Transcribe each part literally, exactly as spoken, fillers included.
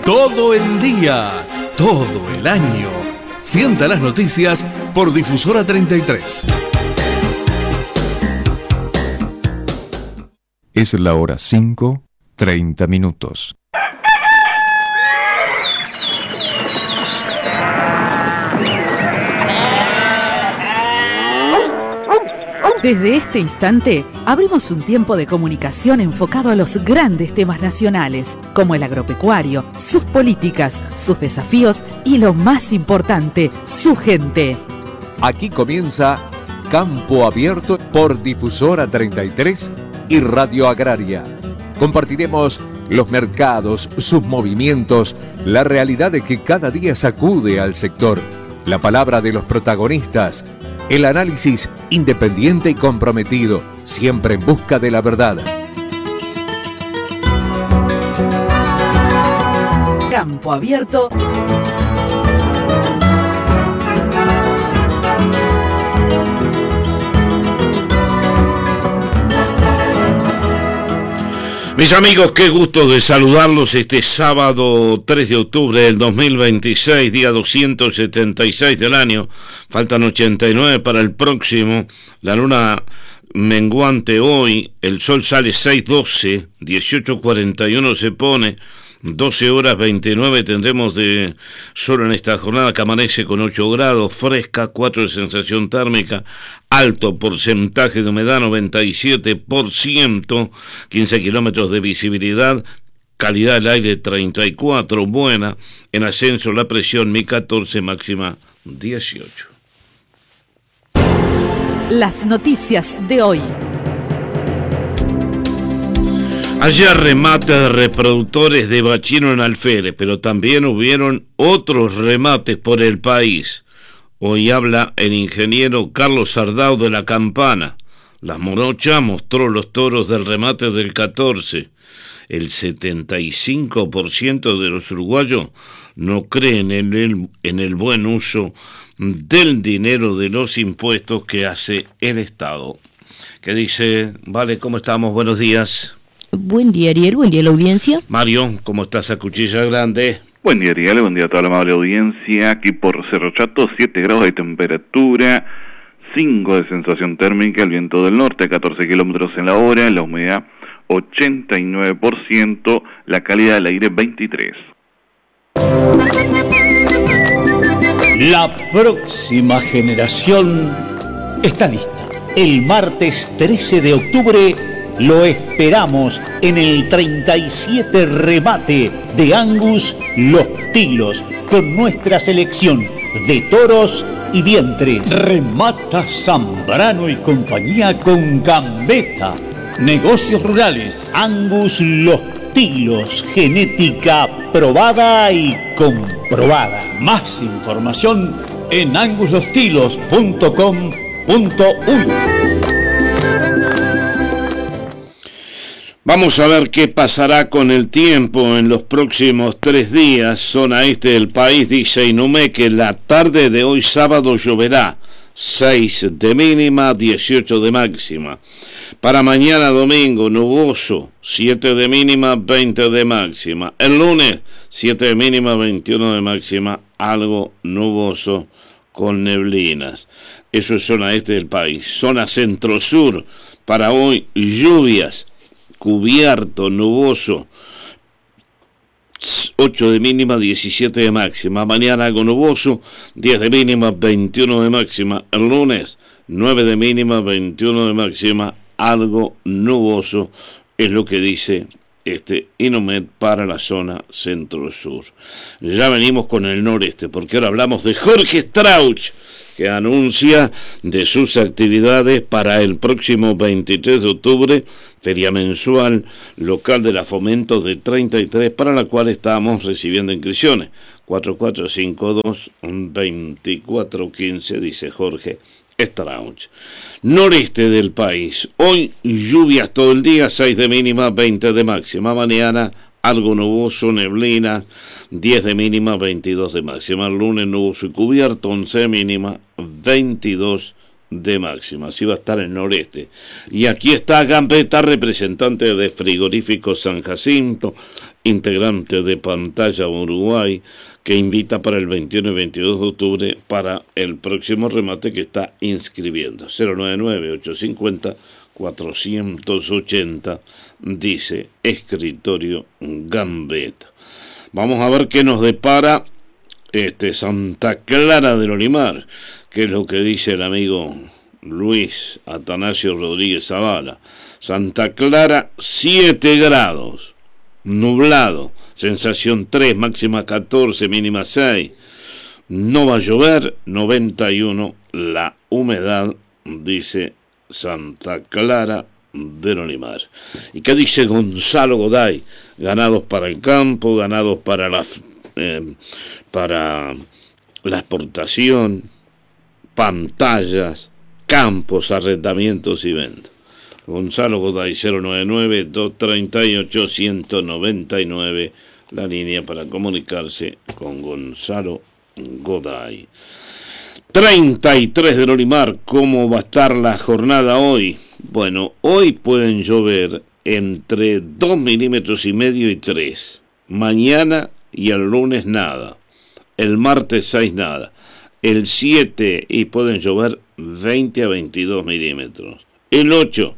Todo el día, todo el año. Sienta las noticias por Difusora treinta y tres. Es la hora cinco, treinta minutos. Desde este instante, abrimos un tiempo de comunicación enfocado a los grandes temas nacionales, como el agropecuario, sus políticas, sus desafíos y, lo más importante, su gente. Aquí comienza Campo Abierto por Difusora treinta y tres y Radio Agraria. Compartiremos los mercados, sus movimientos, la realidad de que cada día sacude al sector, la palabra de los protagonistas, el análisis independiente y comprometido, siempre en busca de la verdad. Campo Abierto. Mis amigos, qué gusto de saludarlos este sábado tres de octubre del dos mil veintiséis, día doscientos setenta y seis del año. Faltan ochenta y nueve para el próximo. La luna menguante hoy, el sol sale seis doce, dieciocho cuarenta y uno se pone, doce horas veintinueve tendremos de sol en esta jornada que amanece con ocho grados, fresca, cuatro de sensación térmica, alto porcentaje de humedad, noventa y siete por ciento, quince kilómetros de visibilidad, calidad del aire treinta y cuatro, buena, en ascenso la presión mi catorce, máxima dieciocho. Las noticias de hoy. Ayer remate de reproductores de bachino en Alférez, pero también hubieron otros remates por el país. Hoy habla el ingeniero Carlos Sardau de La Campana. La Morocha mostró los toros del remate del catorce. El setenta y cinco por ciento de los uruguayos no creen en el, en el buen uso del dinero de los impuestos que hace el Estado. ¿Qué dice? Vale, ¿cómo estamos? Buenos días. Buen día, Ariel. Buen día a la audiencia. Mario, ¿cómo estás a Cuchilla Grande? Buen día, Ariel. Buen día a toda la amable audiencia. Aquí por Cerro Chato, siete grados de temperatura, cinco de sensación térmica, el viento del norte, catorce kilómetros en la hora, la humedad ochenta y nueve por ciento, la calidad del aire veintitrés. La próxima generación está lista. El martes trece de octubre lo esperamos en el treinta y siete remate de Angus Los Tilos, con nuestra selección de toros y vientres. Remata Zambrano y compañía con Gambetta. Negocios rurales. Angus Los Tilos, genética probada y comprobada. Más información en angus los tilos punto com punto uy. Vamos a ver qué pasará con el tiempo en los próximos tres días. Zona este del país, dice Inumé, que la tarde de hoy sábado lloverá. seis de mínima, dieciocho de máxima. Para mañana domingo, nuboso, siete de mínima, veinte de máxima. El lunes, siete de mínima, veintiuno de máxima, algo nuboso con neblinas. Eso es zona este del país. Zona centro-sur, para hoy, lluvias, cubierto, nuboso, ocho de mínima, diecisiete de máxima. Mañana algo nuboso, diez de mínima, veintiuno de máxima. El lunes, nueve de mínima, veintiuno de máxima, algo nuboso, es lo que dice este Inomet para la zona centro-sur. Ya venimos con el noreste, porque ahora hablamos de Jorge Strauch, que anuncia de sus actividades para el próximo veintitrés de octubre, feria mensual local de la Fomento de treinta y tres, para la cual estamos recibiendo inscripciones. cuatro cuatro cinco dos, veinticuatro quince, dice Jorge Strauch. Noreste del país, hoy lluvias todo el día, seis de mínima, veinte de máxima. Mañana algo nuboso, neblina, diez de mínima, veintidós de máxima. El lunes nuboso y cubierto, once de mínima, veintidós de máxima. Así va a estar el noreste. Y aquí está Gambetta, representante de Frigorífico San Jacinto, integrante de Pantalla Uruguay, que invita para el veintiuno y veintidós de octubre para el próximo remate que está inscribiendo. cero nueve nueve, ocho cinco cero, cuatro ocho cero, dice Escritorio Gambetta. Vamos a ver qué nos depara este Santa Clara del Olimar, que es lo que dice el amigo Luis Atanasio Rodríguez Zavala. Santa Clara, siete grados, nublado, sensación tres, máxima catorce, mínima seis. No va a llover, noventa y uno la humedad, dice Santa Clara del Olimar. ¿Y qué dice Gonzalo Goday? Ganados para el campo, ganados para la, eh, para la exportación, pantallas, campos, arrendamientos y ventas. Gonzalo Goday, cero nueve nueve, dos tres ocho, uno nueve nueve, la línea para comunicarse con Gonzalo Goday. treinta y tres del Olimar, ¿cómo va a estar la jornada hoy? Bueno, hoy pueden llover entre dos milímetros y medio y tres. Mañana y el lunes nada. El martes seis nada. El siete y pueden llover veinte a veintidós milímetros. El ocho,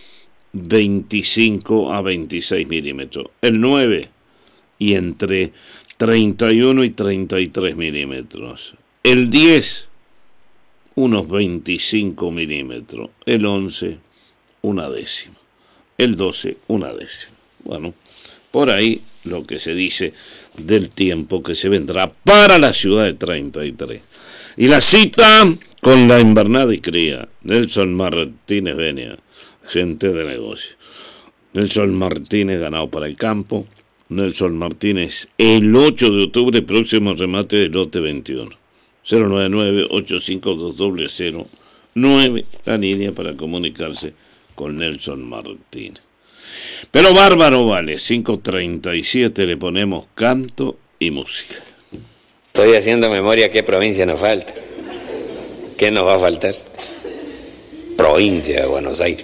veinticinco a veintiséis milímetros. El nueve y entre treinta y uno y treinta y tres milímetros. El diez, unos veinticinco milímetros. El once, una décima. El doce, una décima. Bueno, por ahí lo que se dice del tiempo que se vendrá para la ciudad de treinta y tres. Y la cita con la invernada y cría. Nelson Martínez Benia, gente de negocio. Nelson Martínez, ganado para el campo. Nelson Martínez, el ocho de octubre, próximo remate del lote veintiuno. cero nueve nueve, ocho cinco dos cero cero nueve, la línea para comunicarse con Nelson Martínez. Pero bárbaro vale, cinco treinta y siete, le ponemos canto y música. Estoy haciendo memoria qué provincia nos falta. ¿Qué nos va a faltar? Provincia de Buenos Aires.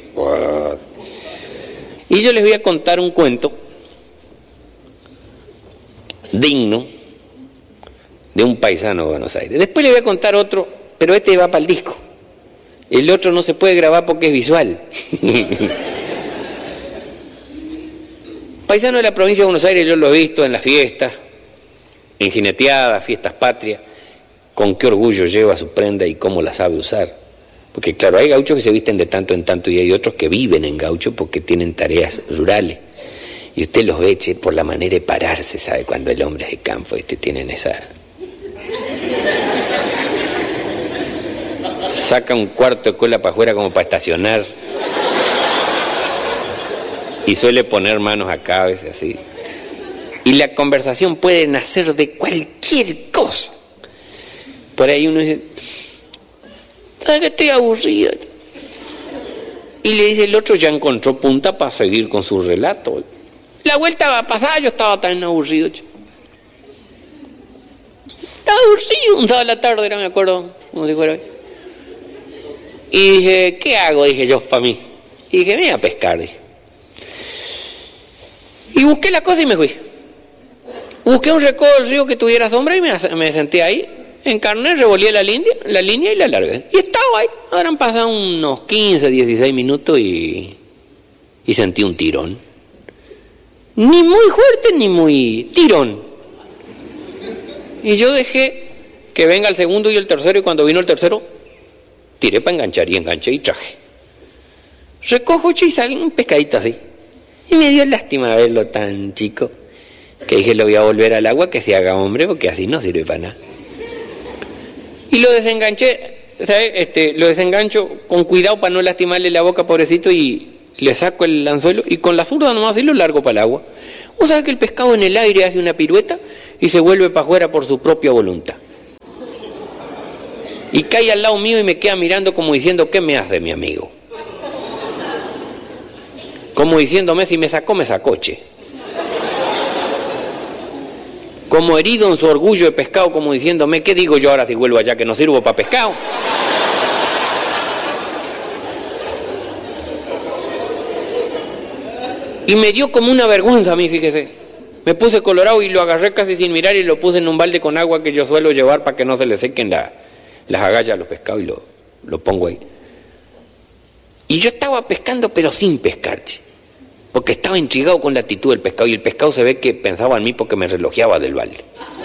Y yo les voy a contar un cuento digno de un paisano de Buenos Aires. Después les voy a contar otro, pero este va para el disco. El otro no se puede grabar porque es visual. Paisano de la provincia de Buenos Aires, yo lo he visto en las fiestas, en jineteadas, fiestas patrias, con qué orgullo lleva su prenda y cómo la sabe usar. Porque claro, hay gauchos que se visten de tanto en tanto y hay otros que viven en gaucho porque tienen tareas rurales. Y usted los ve, che, por la manera de pararse, ¿sabe? Cuando el hombre es de campo, este, tienen esa... Saca un cuarto de cola para afuera como para estacionar. Y suele poner manos acá a veces así. Y la conversación puede nacer de cualquier cosa. Por ahí uno dice, ¿sabes que estoy aburrido? Y le dice el otro, ya encontró punta para seguir con su relato. La vuelta pasada yo estaba tan aburrido. Estaba aburrido, un sábado a la tarde era, me acuerdo, como si fuera hoy. Y dije, ¿qué hago? Dije yo, para mí. Y dije, me voy a pescar, dije. Y busqué la cosa y me fui. Busqué un recodo del río que tuviera sombra y me, me senté ahí, encarné, revolví la línea, la línea y la largué. Y estaba ahí. Habrán pasado unos quince, dieciséis minutos y, y sentí un tirón. Ni muy fuerte ni muy tirón. Y yo dejé que venga el segundo y el tercero, y cuando vino el tercero, tiré para enganchar y enganché y traje. Recojo y sale un pescadito así. Y me dio lástima verlo tan chico, que dije, lo voy a volver al agua, que se haga hombre, porque así no sirve para nada. Y lo desenganché, ¿sabes? Este, lo desengancho con cuidado para no lastimarle la boca, pobrecito, y le saco el anzuelo, y con la zurda nomás y lo largo para el agua. ¿Vos sabés que el pescado en el aire hace una pirueta y se vuelve para afuera por su propia voluntad? Y cae al lado mío y me queda mirando como diciendo, ¿qué me hace, mi amigo? Como diciéndome, si me sacó, me sacó, che. Como herido en su orgullo de pescado, como diciéndome, ¿qué digo yo ahora si vuelvo allá que no sirvo para pescado? Y me dio como una vergüenza a mí, fíjese. Me puse colorado y lo agarré casi sin mirar y lo puse en un balde con agua que yo suelo llevar para que no se le sequen la, las agallas a los pescados y lo, lo pongo ahí. Y yo estaba pescando pero sin pescar, che, porque estaba intrigado con la actitud del pescado y el pescado se ve que pensaba en mí porque me relojeaba del balde.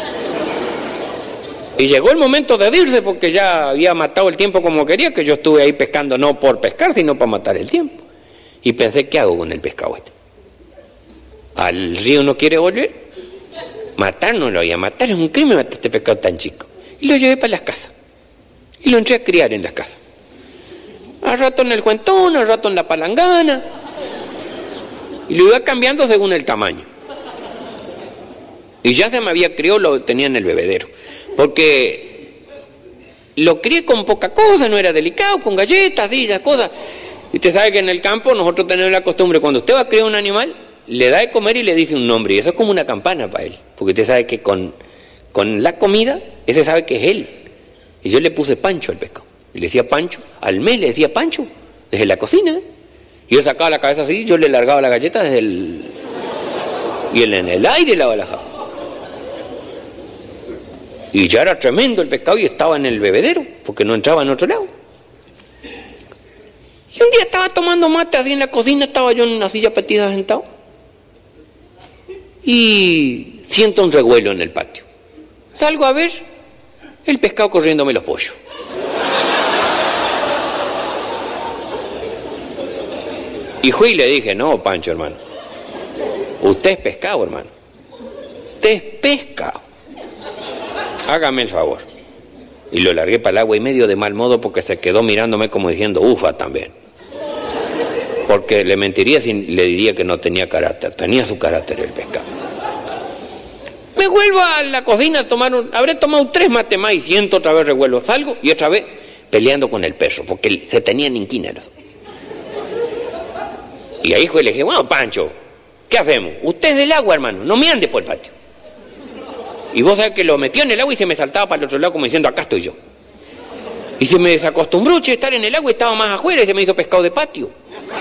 Y llegó el momento de irse porque ya había matado el tiempo como quería, que yo estuve ahí pescando no por pescar, sino para matar el tiempo. Y pensé, ¿qué hago con el pescado este? ¿Al río no quiere volver? Matar no lo voy a matar, es un crimen matar este pescado tan chico. Y lo llevé para las casas. Y lo entré a criar en las casas. Al rato en el cuentón, al rato en la palangana. Y lo iba cambiando según el tamaño. Y ya se me había criado, lo tenía en el bebedero. Porque lo crié con poca cosa, no era delicado, con galletas y esas cosas. Y usted sabe que en el campo nosotros tenemos la costumbre, cuando usted va a criar un animal, le da de comer y le dice un nombre. Y eso es como una campana para él. Porque usted sabe que con, con la comida, ese sabe que es él. Y yo le puse Pancho al pescado. Y le decía Pancho, al mes le decía Pancho, desde la cocina. Y yo sacaba la cabeza así, yo le largaba la galleta desde el... Y él en el aire la balajaba. Y ya era tremendo el pescado y estaba en el bebedero, porque no entraba en otro lado. Y un día estaba tomando mate así en la cocina, estaba yo en una silla petida sentado. Y siento un revuelo en el patio. Salgo a ver el pescado corriéndome los pollos. Y fui y le dije, no, Pancho, hermano, usted es pescado, hermano. Usted es pescado. Hágame el favor. Y lo largué para el agua y medio de mal modo porque se quedó mirándome como diciendo, ufa también. Porque le mentiría si le diría que no tenía carácter. Tenía su carácter el pescado. Me vuelvo a la cocina a tomar un... Habré tomado tres mates más y siento otra vez revuelo. Salgo y otra vez peleando con el perro porque se tenían inquina los dos. Y ahí fue, le dije, bueno, Pancho, ¿qué hacemos? Usted es del agua, hermano, no me ande por el patio. Y vos sabés que lo metió en el agua y se me saltaba para el otro lado como diciendo, acá estoy yo. Y se me desacostumbró, che, estar en el agua y estaba más afuera y se me hizo pescado de patio.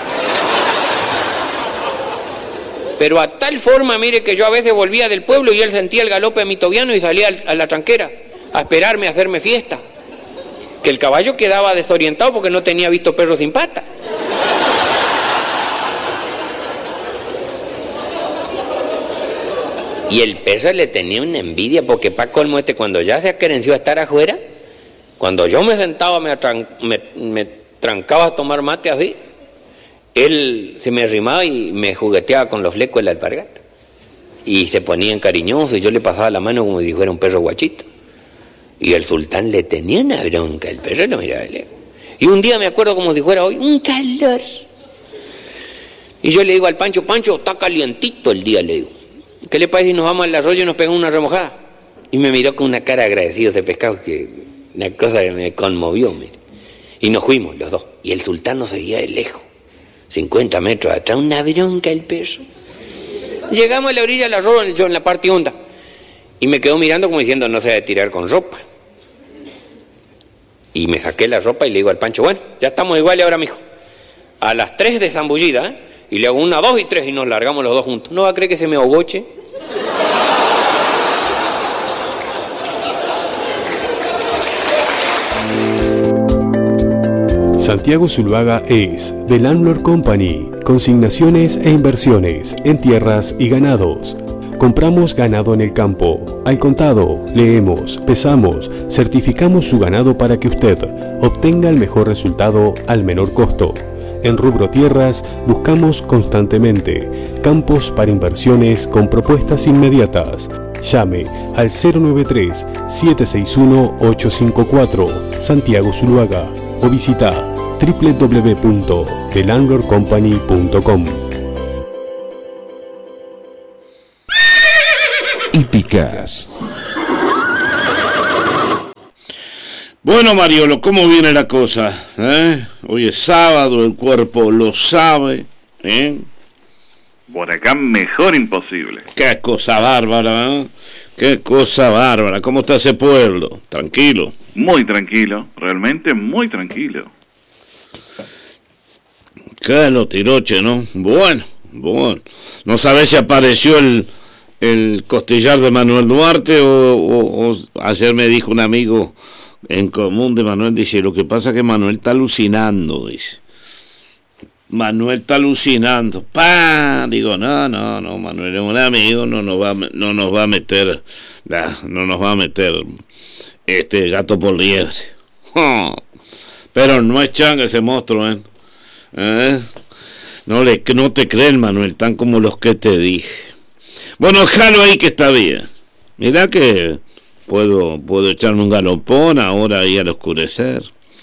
Pero a tal forma, mire, que yo a veces volvía del pueblo y él sentía el galope mitoviano y salía a la tranquera a esperarme a hacerme fiesta. Que el caballo quedaba desorientado porque no tenía visto perro sin pata. Y el perro le tenía una envidia porque pa' colmo este, cuando ya se aquerenció a estar afuera, cuando yo me sentaba, me, atran, me, me trancaba a tomar mate así, él se me arrimaba y me jugueteaba con los flecos de la alpargata. Y se ponían cariñosos y yo le pasaba la mano como si fuera un perro guachito. Y el sultán le tenía una bronca, el perro lo miraba de lejos. Y un día me acuerdo como si fuera hoy, un calor. Y yo le digo al Pancho, Pancho, está calientito el día, le digo. ¿Qué le parece si nos vamos al arroyo y nos pegamos una remojada? Y me miró con una cara agradecida ese pescado, que una cosa que me conmovió, mire. Y nos fuimos los dos. Y el sultán nos seguía de lejos, cincuenta metros atrás, una bronca el perro. Llegamos a la orilla del arroyo, yo en la parte honda. Y me quedó mirando como diciendo, no se debe tirar con ropa. Y me saqué la ropa y le digo al Pancho, bueno, ya estamos iguales ahora, mijo. A las tres de zambullida, ¿eh? Y le hago una, dos y tres y nos largamos los dos juntos. ¿No va a creer que se me ahogoche? Santiago Zuluaga es The Landlord Company, consignaciones e inversiones en tierras y ganados. Compramos ganado en el campo, al contado, leemos, pesamos, certificamos su ganado para que usted obtenga el mejor resultado al menor costo. En rubro tierras buscamos constantemente campos para inversiones con propuestas inmediatas. Llame al cero nueve tres, siete seis uno, ocho cinco cuatro Santiago Zuluaga o visita doble u doble u doble u punto the landlord company punto com. Hípicas. Bueno, Mariolo, ¿cómo viene la cosa? ¿Eh? Hoy es sábado, el cuerpo lo sabe. ¿Eh? Por acá mejor imposible. Qué cosa bárbara, ¿eh? Qué cosa bárbara. ¿Cómo está ese pueblo? Tranquilo. Muy tranquilo, realmente muy tranquilo. Qué lo tiroche, ¿no? Bueno, bueno. No sabes si apareció el, el costillar de Manuel Duarte, o, o, o ayer me dijo un amigo en común de Manuel, dice, lo que pasa es que Manuel está alucinando, dice. Manuel está alucinando. ¡Pah! Digo, no, no, no, Manuel es un amigo, no nos va, no nos va a meter, la, no nos va a meter este gato por liebre. Oh, pero no es changa ese monstruo, ¿eh? ¿Eh? No, le, no te creen, Manuel, tan como los que te dije. Bueno, jalo ahí que está bien. Mira que puedo, puedo echarme un galopón ahora ahí al oscurecer.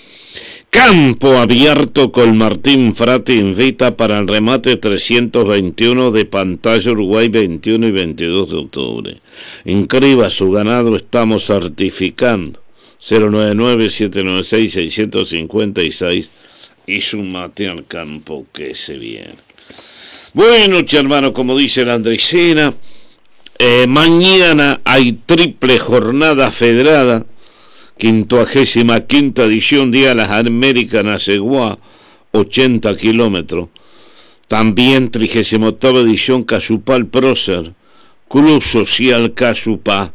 Campo Abierto con Martín Frati invita para el remate trescientos veintiuno de Pantalla Uruguay veintiuno y veintidós de octubre. Inscriba su ganado, estamos certificando. cero nueve nueve, siete nueve seis, seis cinco seis y su mate al campo que se viene. Bueno, hermano, como dice la Andresina, eh, mañana hay triple jornada federada, quincuagésima quinta edición, Día de las Américas, Naceguá, ochenta kilómetros. También trigésima octava edición, Casupal Prócer, Club Social Casupá.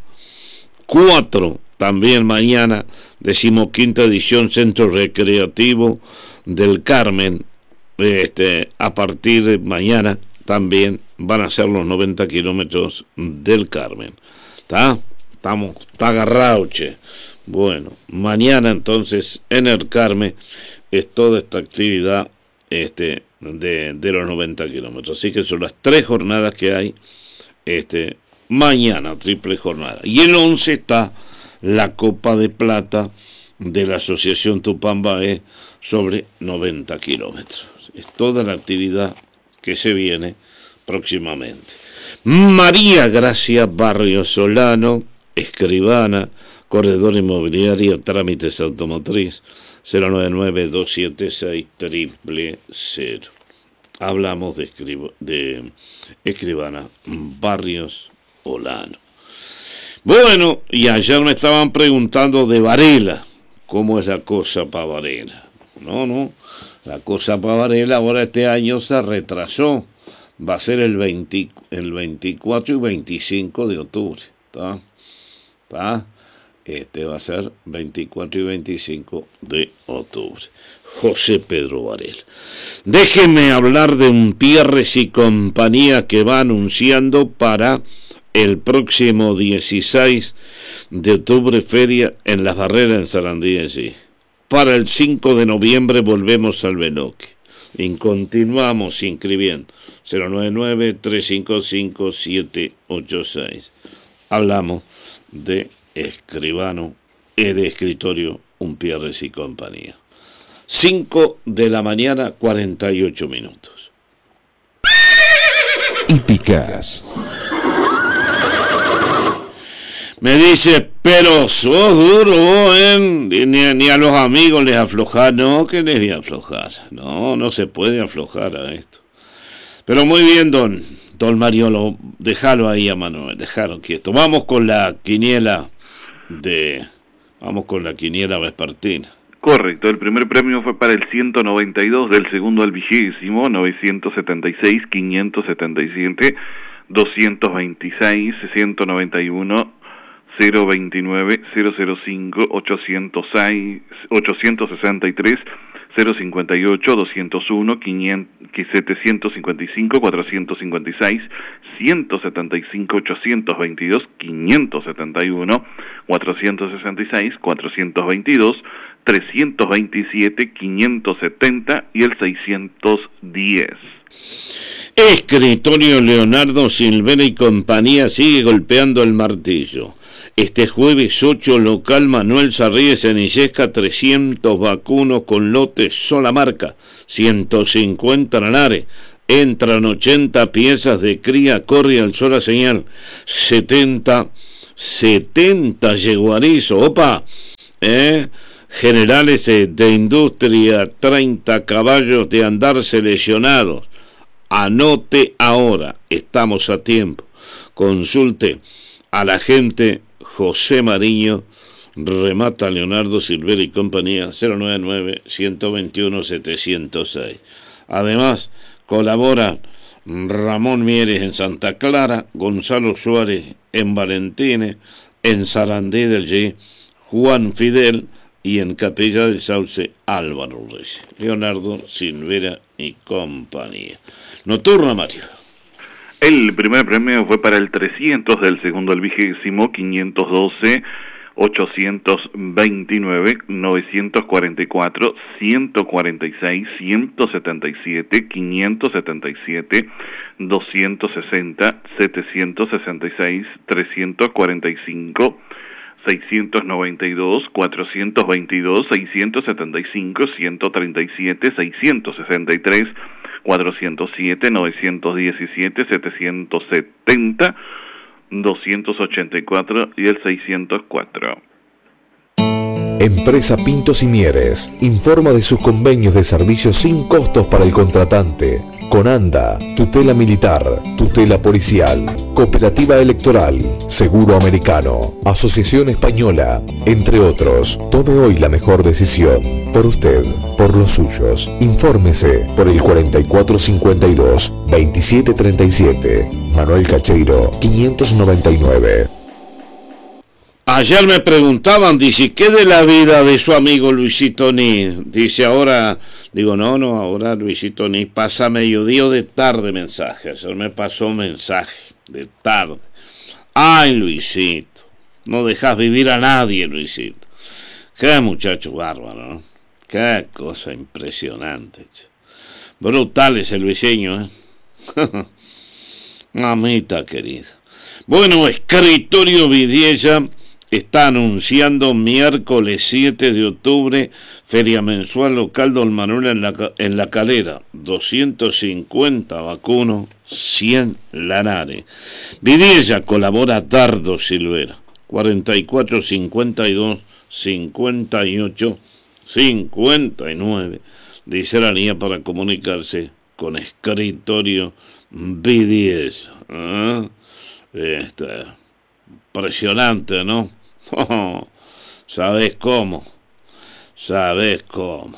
Cuatro, también mañana, decimoquinta edición, Centro Recreativo del Carmen. Este, a partir de mañana también van a ser los noventa kilómetros del Carmen. ¿Está? Estamos, está agarrado, che. Bueno, mañana entonces en el Carmen es toda esta actividad este, de, de los noventa kilómetros. Así que son las tres jornadas que hay este, mañana, triple jornada. Y el once está la Copa de Plata de la Asociación Tupambaé sobre noventa kilómetros. Es toda la actividad que se viene próximamente. María Gracia Barrio Solano, escribana, corredor inmobiliario, trámites automotriz, cero nueve nueve, dos siete seis, cero cero cero. Hablamos de, escribo, de escribana Barrios Solano. Bueno, y ayer me estaban preguntando de Varela, ¿cómo es la cosa para Varela? No, no, la cosa para Varela ahora este año se retrasó, va a ser el, veinte, el veinticuatro y veinticinco de octubre, ¿está? ¿Está? Este va a ser veinticuatro y veinticinco de octubre. José Pedro Varela. Déjeme hablar de un Pierres y compañía que va anunciando para el próximo dieciséis de octubre feria en Las Barreras en Sarandí. Sí. Para el cinco de noviembre volvemos al Benoque. Y continuamos inscribiendo. cero nueve nueve, tres cinco cinco, siete ocho seis. Hablamos de escribano y de escritorio un Pierres y compañía. cinco de la mañana, cuarenta y ocho minutos. Hípicas. Me dice, pero sos duro vos, ¿eh? Ni, ni a los amigos les aflojar. No, que les voy a aflojar. No, no se puede aflojar a esto. Pero muy bien, don, don Mariolo, déjalo ahí a Manuel, déjalo quieto. Vamos con la quiniela de... Vamos con la quiniela vespertina. Correcto, el primer premio fue para el ciento noventa y dos, del segundo al vigésimo, novecientos setenta y seis, quinientos setenta y siete, doscientos veintiséis, ciento noventa y uno, cero veintinueve, cero cero cinco, ochocientos seis, ochocientos sesenta y tres, cero cincuenta y ocho, doscientos uno, quinientos, setecientos cincuenta y cinco, cuatrocientos cincuenta y seis, ciento setenta y cinco, ochocientos veintidós, quinientos setenta y uno, cuatrocientos sesenta y seis, cuatrocientos veintidós, trescientos veintisiete, quinientos setenta y el seiscientos diez. Escritorio Leonardo Silvera y compañía sigue golpeando el martillo. Este jueves ocho, local Manuel Sarríes en Illesca, trescientos vacunos con lotes sola marca, ciento cincuenta lanares. Entran ochenta piezas de cría, corre al sola señal, setenta, setenta yeguarizo, opa, eh, generales de industria, treinta caballos de andar seleccionados. Anote ahora, estamos a tiempo. Consulte a la gente José Mariño, remata Leonardo Silvera y compañía, cero nueve nueve, uno dos uno, siete cero seis. Además, colabora Ramón Mieres en Santa Clara, Gonzalo Suárez en Valentines, en Sarandí del G, Juan Fidel, y en Capilla del Sauce, Álvaro Reyes, Leonardo Silvera y compañía. Nocturna, Mario. El primer premio fue para el trescientos, del segundo al vigésimo, quinientos doce, ochocientos veintinueve, novecientos cuarenta y cuatro, ciento cuarenta y seis, ciento setenta y siete, quinientos setenta y siete, doscientos sesenta, setecientos sesenta y seis, trescientos cuarenta y cinco, seiscientos noventa y dos, cuatrocientos veintidós, seiscientos setenta y cinco, ciento treinta y siete, seiscientos sesenta y tres, cuatrocientos siete, novecientos diecisiete, setecientos setenta, doscientos ochenta y cuatro y el seiscientos cuatro. Empresa Pintos y Mieres informa de sus convenios de servicios sin costos para el contratante. Conanda, tutela militar, tutela policial, cooperativa electoral, seguro americano, asociación española, entre otros. Tome hoy la mejor decisión. Por usted, por los suyos. Infórmese por el cuarenta y cuatro cincuenta y dos, veintisiete treinta y siete. Manuel Cacheiro, quinientos noventa y nueve. Ayer me preguntaban, dice, ¿qué de la vida de su amigo Luisito Ní? Dice, ahora, digo, no, no, ahora Luisito Ní pasa mediodía o de tarde mensaje. Ayer me pasó mensaje de tarde. Ay, Luisito, no dejas vivir a nadie, Luisito. Qué muchacho bárbaro, ¿no? Qué cosa impresionante. Brutal ese Luiseño, ¿eh? Mamita querida. Bueno, Escritorio Vidiella está anunciando miércoles siete de octubre, feria mensual local Don Manuel en la, en la Calera, doscientos cincuenta vacunos, cien lanares. Vidiella colabora Dardo Silvera, cuarenta y cuatro cincuenta y dos, cincuenta y ocho, cincuenta y nueve, dice la línea para comunicarse con Escritorio Vidiella. ¿Eh? Este, impresionante, ¿no? Oh, ¿sabes cómo? ¿Sabes cómo?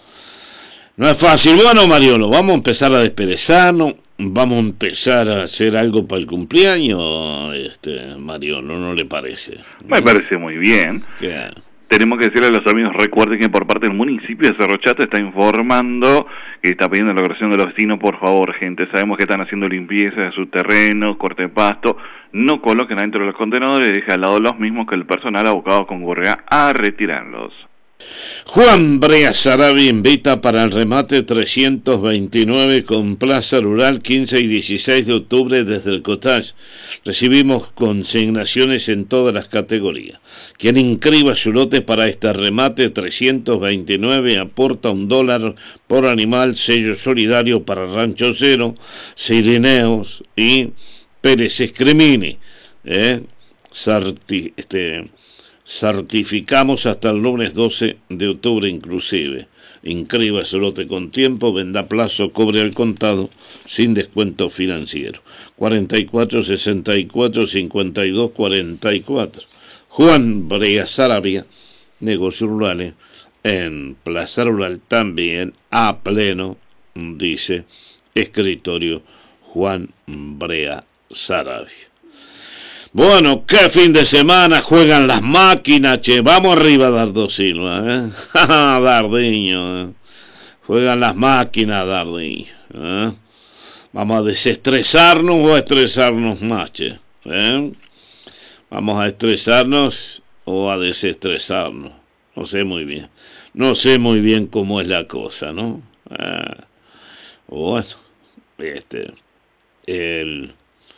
No es fácil. Bueno, Mariolo, vamos a empezar a desperezarnos, vamos a empezar a hacer algo para el cumpleaños, este, Mariolo, ¿no le parece? Me parece muy bien. ¿Qué? Tenemos que decirle a los amigos, recuerden que por parte del municipio de Cerro Chato está informando que está pidiendo la oración de los vecinos, por favor, gente, sabemos que están haciendo limpieza de su terreno, corte de pasto, no coloquen adentro de los contenedores y dejen al lado los mismos que el personal abocado con correa a retirarlos. Juan Brea Sarabia invita para el remate trescientos veintinueve con Plaza Rural quince y dieciséis de octubre desde el Cottage. Recibimos consignaciones en todas las categorías. Quien inscriba su lote para este remate trescientos veintinueve aporta un dólar por animal, sello solidario para Rancho Cero, Sirineos y Pérez Escremini. ¿Eh? Sarti, este... Certificamos hasta el lunes doce de octubre inclusive. Inscriba su lote con tiempo, venda a plazo, cobre al contado, sin descuento financiero. cuarenta y cuatro, sesenta y cuatro, cincuenta y dos, cuarenta y cuatro. Juan Brea Sarabia, negocios rurales, en Plaza Rural también, a pleno, dice Escritorio Juan Brea Sarabia. Bueno, qué fin de semana, juegan las máquinas, che, vamos arriba, Dardo Silva, ¿eh? Dardiño, ¿eh? Juegan las máquinas, Dardiño, ¿eh? Vamos a desestresarnos o a estresarnos más, che, ¿eh? Vamos a estresarnos o a desestresarnos, no sé muy bien, no sé muy bien cómo es la cosa, ¿no? Eh, bueno, este, el...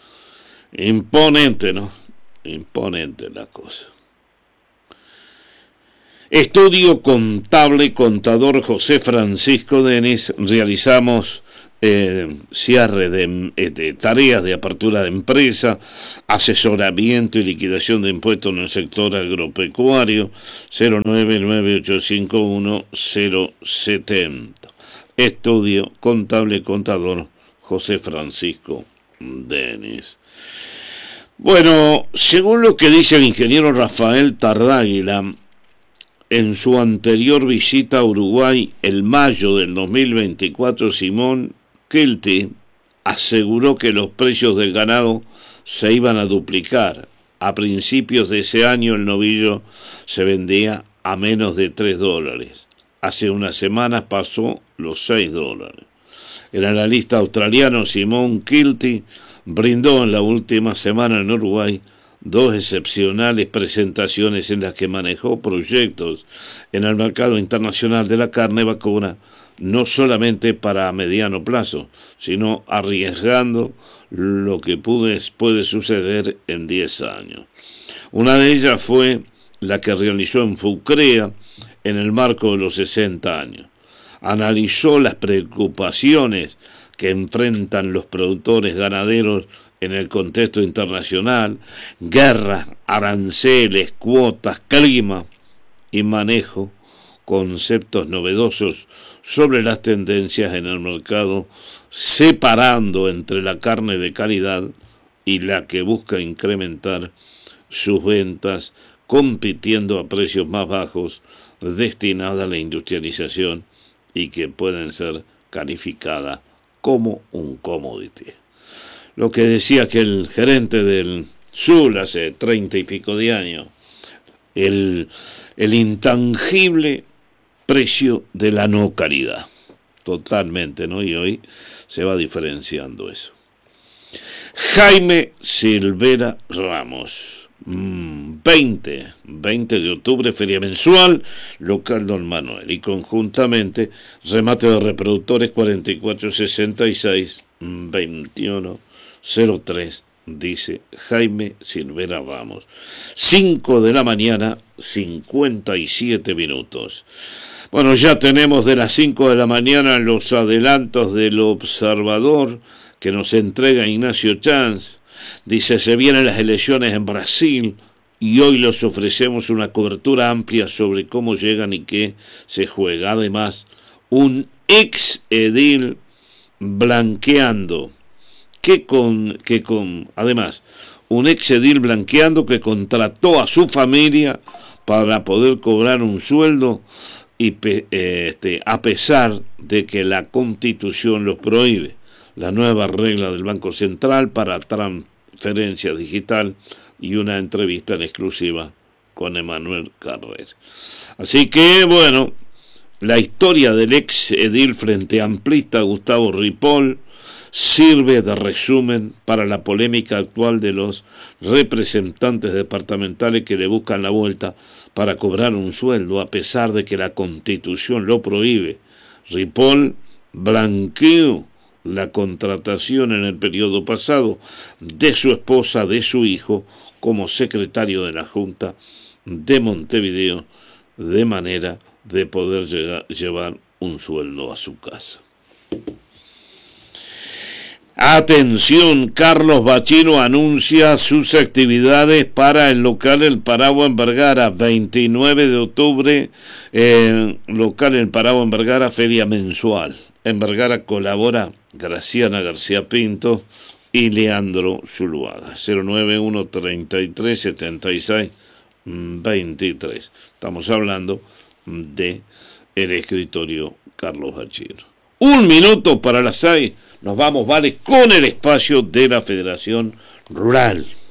Imponente, ¿no? Imponente la cosa. Estudio contable, contador José Francisco Denis. Realizamos eh, cierre de, de tareas de apertura de empresa, asesoramiento y liquidación de impuestos en el sector agropecuario. Cero nueve nueve ocho cinco uno cero setenta. Estudio contable, contador José Francisco Denis. Bueno, según lo que dice el ingeniero Rafael Tardáguila, en su anterior visita a Uruguay, el mayo del dos mil veinticuatro, Simón Kelty aseguró que los precios del ganado se iban a duplicar. A principios de ese año el novillo se vendía a menos de tres dólares. Hace unas semanas pasó los seis dólares. El analista australiano Simon Kilty brindó en la última semana en Uruguay dos excepcionales presentaciones en las que manejó proyectos en el mercado internacional de la carne vacuna, no solamente para mediano plazo, sino arriesgando lo que puede, puede suceder en diez años. Una de ellas fue la que realizó en Fucrea en el marco de los sesenta años. Analizó las preocupaciones que enfrentan los productores ganaderos en el contexto internacional, guerras, aranceles, cuotas, clima y manejo, conceptos novedosos sobre las tendencias en el mercado, separando entre la carne de calidad y la que busca incrementar sus ventas, compitiendo a precios más bajos, destinada a la industrialización y que pueden ser calificadas como un commodity. Lo que decía que el gerente del S U L hace treinta y pico de años, el, el intangible precio de la no calidad, totalmente, ¿no? Y hoy se va diferenciando eso. Jaime Silvera Ramos, veinte, veinte de octubre, feria mensual, local Don Manuel, y conjuntamente remate de reproductores cuarenta y cuatro sesenta y seis veintiuno cero tres, dice Jaime Silvera Ramos. cinco de la mañana, cincuenta y siete minutos. Bueno, ya tenemos de las cinco de la mañana los adelantos del Observador que nos entrega Ignacio Chanz. Dice, se vienen las elecciones en Brasil y hoy les ofrecemos una cobertura amplia sobre cómo llegan y qué se juega. Además, un ex edil blanqueando, que con, que con, además, un ex edil blanqueando que contrató a su familia para poder cobrar un sueldo y este, a pesar de que la Constitución los prohíbe. La nueva regla del Banco Central para transferencia digital y una entrevista en exclusiva con Emanuel Carrer. Así que, bueno, la historia del ex edil frente amplista Gustavo Ripoll sirve de resumen para la polémica actual de los representantes departamentales que le buscan la vuelta para cobrar un sueldo a pesar de que la Constitución lo prohíbe. Ripoll blanqueó la contratación en el periodo pasado de su esposa, de su hijo, como secretario de la Junta de Montevideo, de manera de poder llegar, llevar un sueldo a su casa. Atención, Carlos Bachino anuncia sus actividades para el local El Paragua en Vergara, veintinueve de octubre, eh, local El Paragua en Vergara, feria mensual. En Vergara colabora Graciana García Pinto y Leandro Zuluaga. cero nueve uno treinta y tres setenta y seis veintitrés. Estamos hablando de el escritorio Carlos Bachino. Un minuto para las seis. Nos vamos, vale, con el espacio de la Federación Rural.